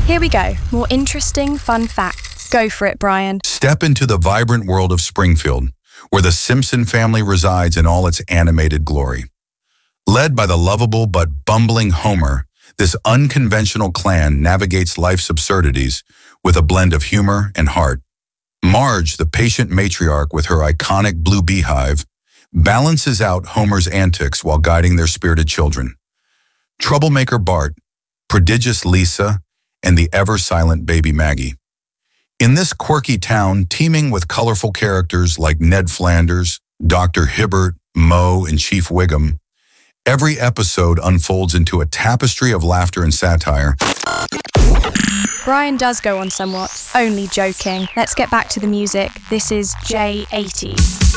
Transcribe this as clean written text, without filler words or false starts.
Here we go. More interesting, fun facts. Go for it, Brian. Step into the vibrant world of Springfield, where the Simpson family resides in all its animated glory. Led by the lovable but bumbling Homer, this unconventional clan navigates life's absurdities with a blend of humor and heart. Marge, the patient matriarch with her iconic blue beehive, balances out Homer's antics while guiding their spirited children. Troublemaker Bart, prodigious Lisa, and the ever-silent baby Maggie. In this quirky town teeming with colorful characters like Ned Flanders, Dr. Hibbert, Moe, and Chief Wiggum, every episode unfolds into a tapestry of laughter and satire. Brian does go on somewhat. Only joking. Let's get back to the music. This is J80.